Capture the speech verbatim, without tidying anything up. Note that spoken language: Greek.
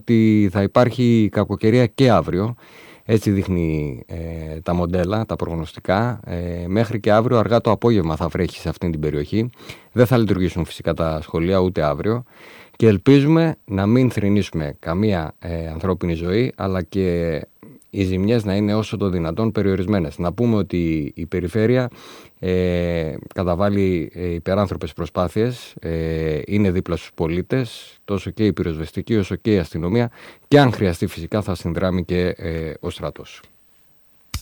ότι θα υπάρχει κακοκαιρία και αύριο. Έτσι δείχνει ε, τα μοντέλα, τα προγνωστικά. Ε, μέχρι και αύριο αργά το απόγευμα θα βρέχει σε αυτήν την περιοχή. Δεν θα λειτουργήσουν φυσικά τα σχολεία ούτε αύριο. Και ελπίζουμε να μην θρηνήσουμε καμία ε, ανθρώπινη ζωή, αλλά και οι ζημιές να είναι όσο το δυνατόν περιορισμένες. Να πούμε ότι η περιφέρεια ε, καταβάλει ε, υπεράνθρωπες προσπάθειες, ε, είναι δίπλα στους πολίτες, τόσο και η πυροσβεστική όσο και η αστυνομία, και αν χρειαστεί φυσικά θα συνδράμει και ε, ο στρατός.